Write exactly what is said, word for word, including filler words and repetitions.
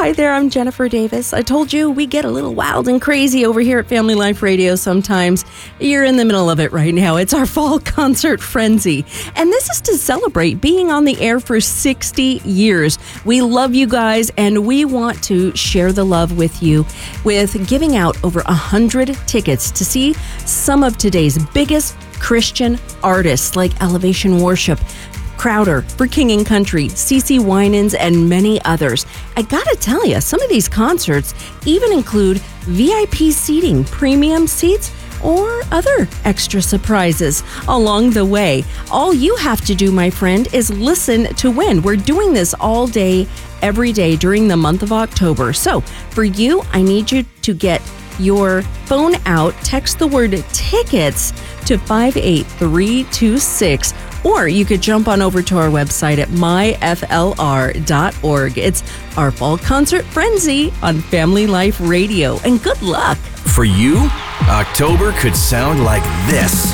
Hi there, I'm Jennifer Davis. I told you we get a little wild and crazy over here at Family Life Radio sometimes. You're in the middle of it right now. It's our fall concert frenzy. And this is to celebrate being on the air for sixty years. We love you guys, and we want to share the love with you with giving out over one hundred tickets to see some of today's biggest Christian artists like Elevation Worship, Crowder, For King and Country, CeCe Winans, and many others. I gotta tell you, some of these concerts even include V I P seating, premium seats, or other extra surprises along the way. All you have to do, my friend, is listen to win. We're doing this all day, every day during the month of October. So for you, I need you to get your phone out, text the word tickets to five eight three two six, or you could jump on over to our website at my f l r dot org. It's our fall concert frenzy on Family Life Radio, and good luck. For you, October could sound like this.